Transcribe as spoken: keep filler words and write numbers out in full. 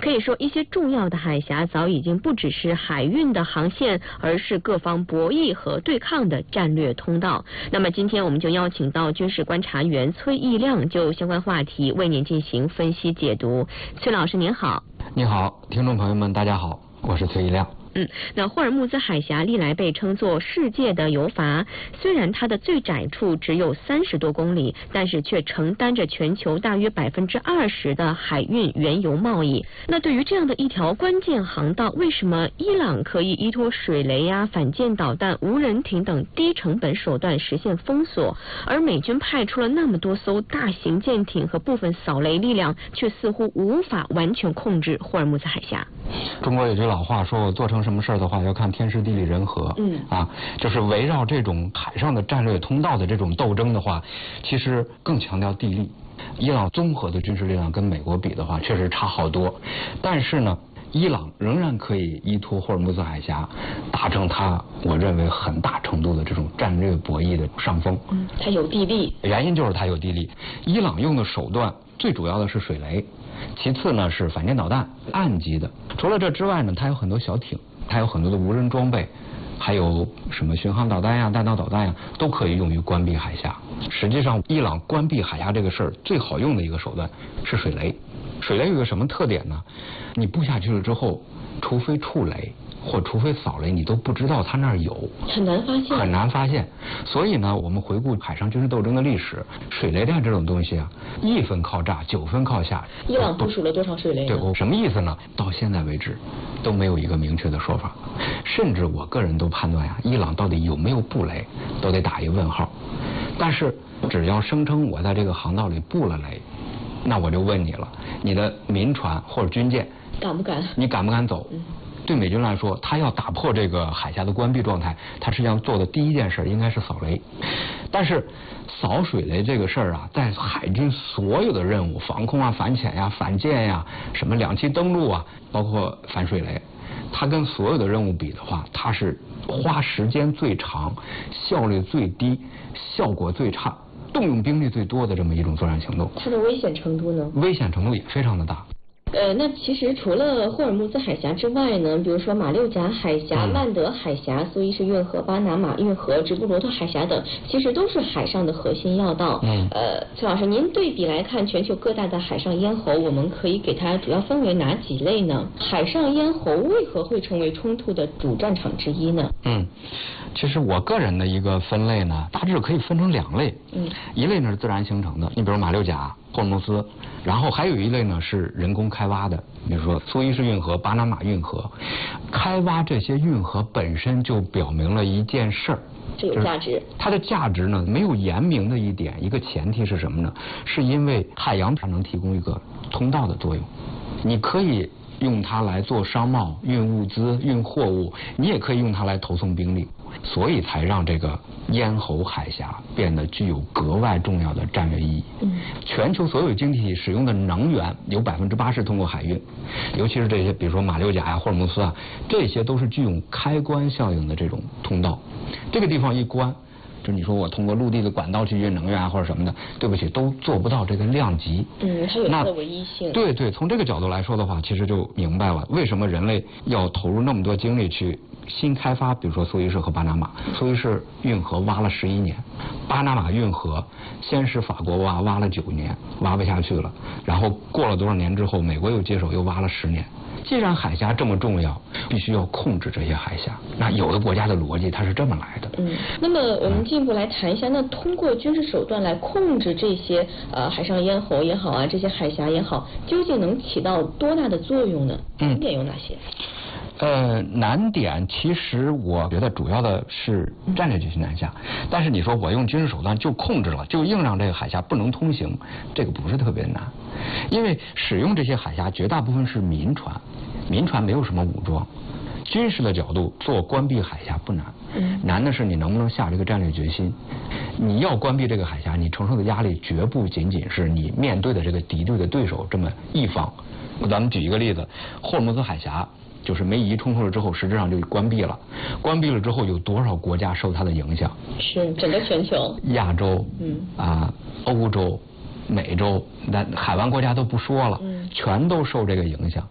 可以说，一些重要的海峡早已经不只是海运的航线，而是各方博弈和对抗的战略通道。那么今天我们就邀请到军事观察员崔义亮，就相关话题为您进行分析解读。崔老师您好。 你好，听众朋友们大家好，我是崔义亮。 嗯，那霍尔木兹海峡历来被称作世界的油阀，虽然它的最窄处只有三十多公里，但是却承担着全球大约百分之二十的海运原油贸易。那对于这样的一条关键航道，为什么伊朗可以依托水雷呀、反舰导弹、无人艇等低成本手段实现封锁，而美军派出了那么多艘大型舰艇和部分扫雷力量，却似乎无法完全控制霍尔木兹海峡？ 中国有句老话说，我做成什么事儿的话，要看天时地利人和。嗯啊，就是围绕这种海上的战略通道的这种斗争的话，其实更强调地利。伊朗综合的军事力量跟美国比的话，确实差好多。但是呢，伊朗仍然可以依托霍尔木兹海峡，达成它我认为很大程度的这种战略博弈的上风。 嗯，它有地利， 原因就是它有地利。伊朗用的手段最主要的是水雷，其次呢是反舰导弹，岸基的。除了这之外呢，它有很多小艇，它有很多的无人装备，还有什么巡航导弹呀、弹道导弹呀，都可以用于关闭海峡。实际上，伊朗关闭海峡这个事儿最好用的一个手段是水雷。水雷有个什么特点呢？你布下去了之后，除非触雷或除非扫雷，你都不知道它那儿有， 很难发现， 很难发现。所以呢，我们回顾海上军事斗争的历史，水雷弹这种东西啊，一分靠炸，九分靠下。 伊朗部署了多少水雷？ 对，我什么意思呢？到现在为止都没有一个明确的说法，甚至我个人都判断呀、啊，伊朗到底有没有布雷，都得打一问号。但是只要声称我在这个航道里布了雷，那我就问你了，你的民船或者军舰敢不敢？ 你敢不敢走？嗯，对美军来说，他要打破这个海峡的关闭状态，他实际上做的第一件事应该是扫雷。但是扫水雷这个事儿啊，在海军所有的任务，防空啊、反潜呀、反舰呀、什么两栖登陆啊，包括反水雷，它跟所有的任务比的话，它是花时间最长、效率最低、效果最差、动用兵力最多的这么一种作战行动。 它的危险程度呢？ 危险程度也非常的大。 呃，那其实除了霍尔木兹海峡之外呢，比如说马六甲海峡、曼德海峡、苏伊士运河、巴拿马运河、直布罗陀海峡等，其实都是海上的核心要道。嗯。呃，崔老师，您对比来看，全球各大的海上咽喉，我们可以给它主要分为哪几类呢？海上咽喉为何会成为冲突的主战场之一呢？ 嗯，其实我个人的一个分类呢，大致可以分成两类。嗯。一类呢是自然形成的，你比如马六甲、霍尔木兹，然后还有一类呢是人工开挖的，比如说苏伊士运河、巴拿马运河。开挖这些运河本身就表明了一件事儿， 这有价值。 它的价值呢，没有言明的一点，一个前提是什么呢？是因为海洋它能提供一个通道的作用，你可以用它来做商贸、运物资、运货物，你也可以用它来投送兵力，所以才让这个咽喉海峡变得具有格外重要的战略意义。嗯，全球所有经济体使用的能源有百分之八十通过海运，尤其是这些，比如说马六甲呀、霍尔木兹啊，这些都是具有开关效应的这种通道。这个地方一关，就你说我通过陆地的管道去运能源啊或者什么的，对不起，都做不到这个量级。 嗯，它有它的唯一性。 对对，从这个角度来说的话，其实就明白了为什么人类要投入那么多精力去新开发，比如说苏伊士和巴拿马。苏伊士运河挖了十一年，巴拿马运河先是法国挖，挖了九年，挖不下去了，然后过了多少年之后，美国又接手又挖了十年。既然海峡这么重要，必须要控制这些海峡。那有的国家的逻辑它是这么来的。 嗯，那么我们进一步来谈一下，那通过军事手段来控制这些呃海上咽喉也好啊，这些海峡也好，究竟能起到多大的作用呢？难点有哪些？ 呃，难点其实我觉得主要的是战略决心难下，但是你说我用军事手段就控制了，就硬让这个海峡不能通行，这个不是特别难，因为使用这些海峡绝大部分是民船，民船没有什么武装，军事的角度做关闭海峡不难，难的是你能不能下这个战略决心。你要关闭这个海峡，你承受的压力绝不仅仅是你面对的这个敌对的对手这么一方。咱们举一个例子，霍尔木兹海峡就是梅夷冲突了之后，实质上就关闭了。关闭了之后，有多少国家受它的影响？ 是整个全球， 亚洲，嗯啊，欧洲、美洲，那海湾国家都不说了，嗯，全都受这个影响。